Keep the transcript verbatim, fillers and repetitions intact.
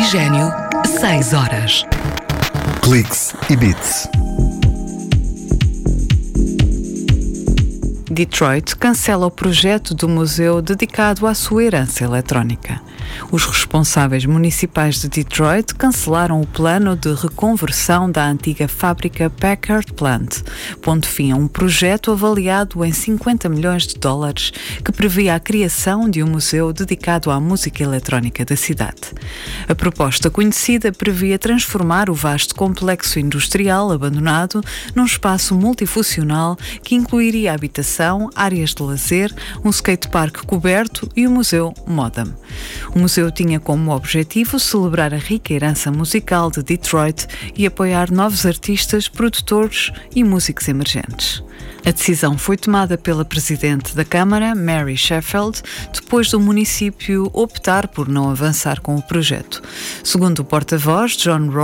Oxigênio, seis horas. Cliques e Beats. Detroit cancela o projeto do museu dedicado à sua herança eletrónica. Os responsáveis municipais de Detroit cancelaram o plano de reconversão da antiga fábrica Packard Plant, pondo fim a um projeto avaliado em cinquenta milhões de dólares que previa a criação de um museu dedicado à música eletrónica da cidade. A proposta conhecida previa transformar o vasto complexo industrial abandonado num espaço multifuncional que incluiria habitação, áreas de lazer, um skatepark coberto e o Museu Modem. O museu tinha como objetivo celebrar a rica herança musical de Detroit e apoiar novos artistas, produtores e músicos emergentes. A decisão foi tomada pela Presidente da Câmara, Mary Sheffield, depois do município optar por não avançar com o projeto. Segundo o porta-voz, John Rowe,